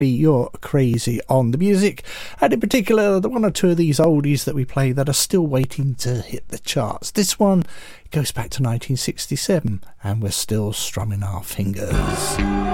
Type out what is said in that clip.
You're crazy on the music, and in particular the one or two of these oldies that we play that are still waiting to hit the charts. This one goes back to 1967 and we're still strumming our fingers.